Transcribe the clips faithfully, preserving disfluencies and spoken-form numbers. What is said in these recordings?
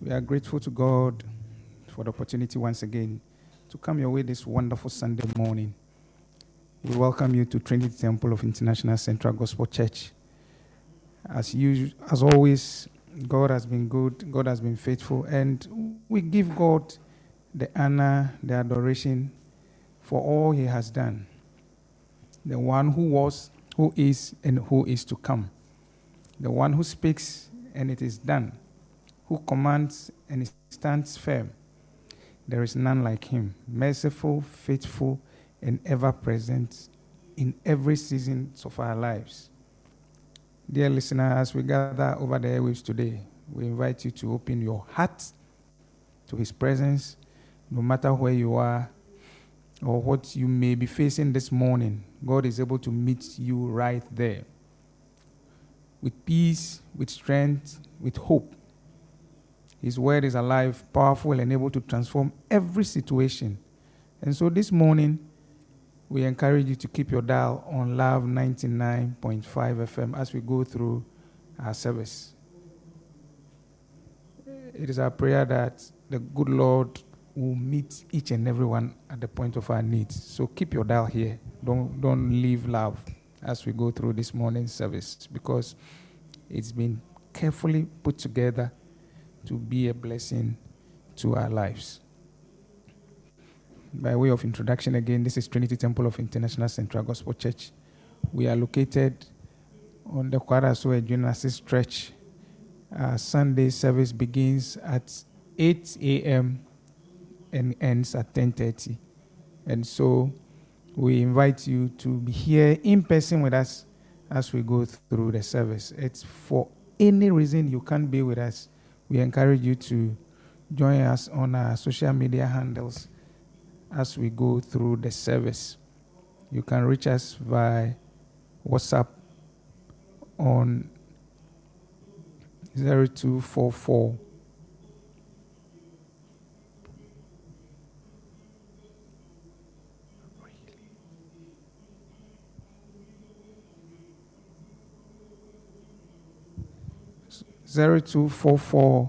We are grateful to God for the opportunity once again to come your way this wonderful Sunday morning. We welcome you to Trinity Temple of International Central Gospel Church. As you, as always, God has been good, God has been faithful, and we give God the honor, the adoration for all He has done. The one who was, who is, and who is to come. The one who speaks, and it is done. Who commands, and it stands firm. There is none like Him, merciful, faithful, and ever present in every season of our lives. Dear listener, as we gather over the airwaves today, we invite you to open your heart to His presence, no matter where you are or what you may be facing this morning. God is able to meet you right there with peace, with strength, with hope. His word is alive, powerful, and able to transform every situation. And so this morning, we encourage you to keep your dial on Love ninety-nine point five F M as we go through our service. It is our prayer that the good Lord will meet each and every one at the point of our needs. So keep your dial here. Don't, don't leave Love as we go through this morning's service, because it's been carefully put together to be a blessing to our lives. By way of introduction again, this is Trinity Temple of International Central Gospel Church. We are located on the Kwaraso Ejunasi stretch. Our Sunday service begins at eight a.m. and ends at ten thirty. And so we invite you to be here in person with us as we go through the service. It's for any reason you can't be with us, we encourage you to join us on our social media handles as we go through the service. You can reach us via WhatsApp on zero two four four zero two four four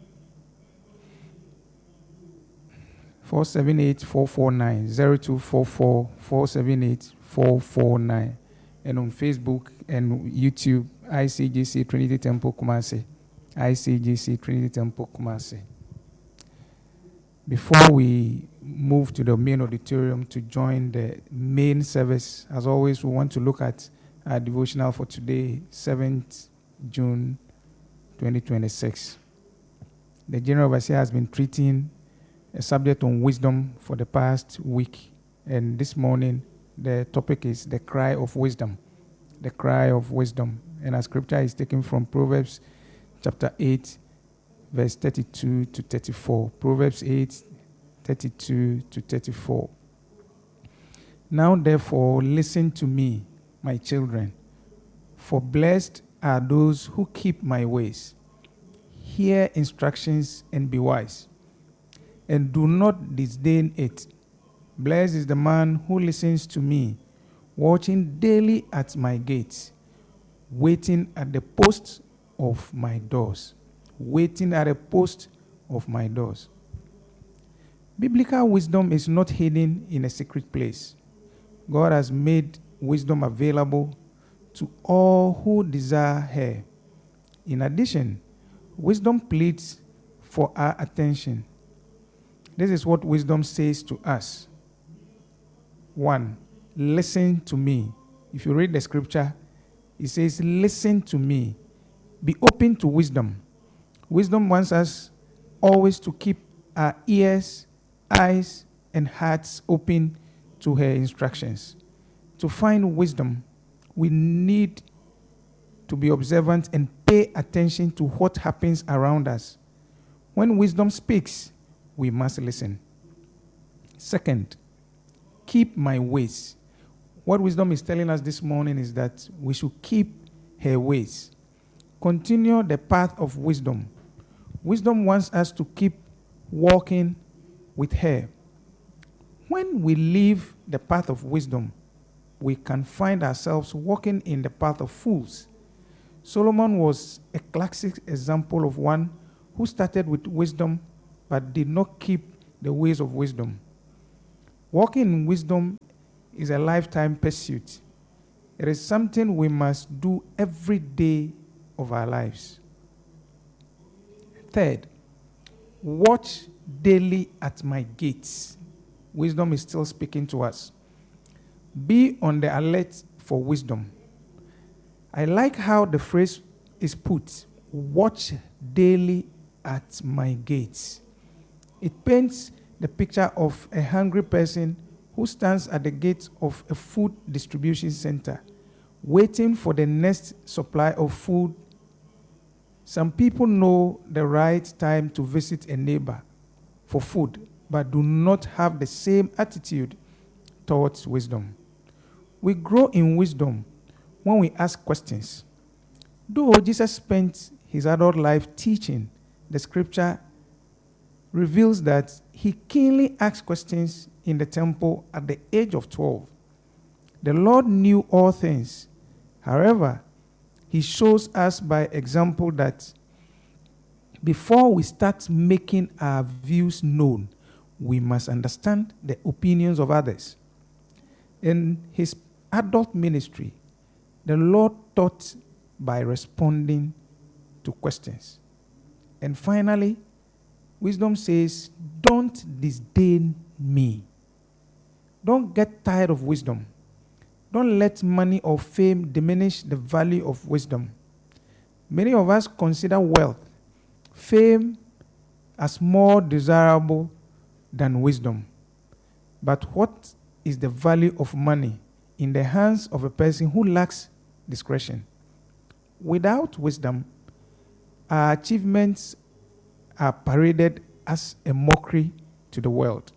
four seven eight four four nine zero two four four four seven eight four four nine, and on Facebook and YouTube, I C G C Trinity Temple Kumasi, I C G C Trinity Temple Kumasi. Before we move to the main auditorium to join the main service, as always, we want to look at our devotional for today, seventh June twenty twenty-six. The General Overseer has been treating a subject on wisdom for the past week, and this morning the topic is the cry of wisdom. The cry of wisdom. And our scripture is taken from Proverbs chapter eight, verse thirty-two to thirty-four. Proverbs eight, thirty-two to thirty-four. Now therefore listen to me, my children, for blessed are those who keep my ways. Hear instructions and be wise, and do not disdain it. Blessed is the man who listens to me, watching daily at my gates, waiting at the post of my doors. Waiting at the post of my doors. Biblical wisdom is not hidden in a secret place. God has made wisdom available to all who desire her. In addition, wisdom pleads for our attention. This is what wisdom says to us. One, listen to me. If you read the scripture, it says, listen to me. Be open to wisdom. Wisdom wants us always to keep our ears, eyes, and hearts open to her instructions. To find wisdom, we need to be observant and pay attention to what happens around us. When wisdom speaks, we must listen. Second, keep my ways. What wisdom is telling us this morning is that we should keep her ways. Continue the path of wisdom. Wisdom wants us to keep walking with her. When we leave the path of wisdom, we can find ourselves walking in the path of fools. Solomon was a classic example of one who started with wisdom but did not keep the ways of wisdom. Walking in wisdom is a lifetime pursuit. It is something we must do every day of our lives. Third, watch daily at my gates. Wisdom is still speaking to us. Be on the alert for wisdom. I like how the phrase is put, watch daily at my gates. It paints the picture of a hungry person who stands at the gate of a food distribution center, waiting for the next supply of food. Some people know the right time to visit a neighbor for food, but do not have the same attitude towards wisdom. We grow in wisdom when we ask questions. Though Jesus spent his adult life teaching, the scripture reveals that he keenly asked questions in the temple at the age of twelve. The Lord knew all things. However, he shows us by example that before we start making our views known, we must understand the opinions of others. In his adult ministry, the Lord taught by responding to questions. And finally, wisdom says, don't disdain me. Don't get tired of wisdom. Don't let money or fame diminish the value of wisdom. Many of us consider wealth, fame as more desirable than wisdom. But what is the value of money in the hands of a person who lacks discretion? Without wisdom, our achievements are paraded as a mockery to the world.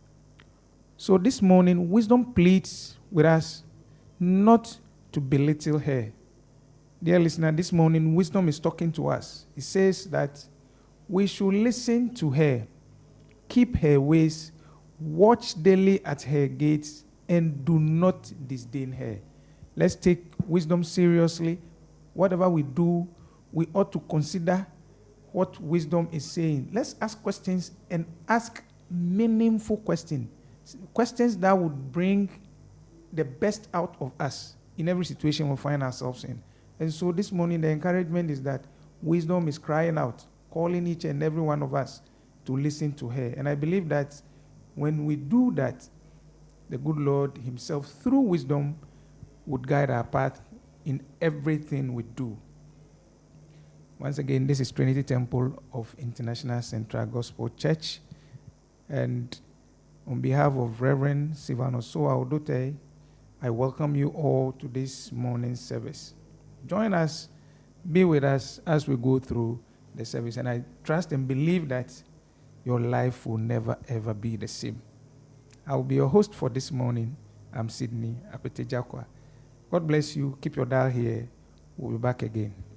So this morning, wisdom pleads with us not to belittle her. Dear listener, this morning, wisdom is talking to us. It says that we should listen to her, keep her ways, watch daily at her gates, and do not disdain her. Let's take wisdom seriously. Whatever we do, we ought to consider what wisdom is saying. Let's ask questions and ask meaningful questions. Questions that would bring the best out of us in every situation we find ourselves in. And so this morning, the encouragement is that wisdom is crying out, calling each and every one of us to listen to her. And I believe that when we do that, the good Lord himself, through wisdom, would guide our path in everything we do. Once again, this is Trinity Temple of International Central Gospel Church. And on behalf of Reverend Silvano Soa Odote, I welcome you all to this morning's service. Join us, be with us as we go through the service. And I trust and believe that your life will never, ever be the same. I will be your host for this morning. I'm Sydney Apetejakwa. God bless you. Keep your dial here. We'll be back again.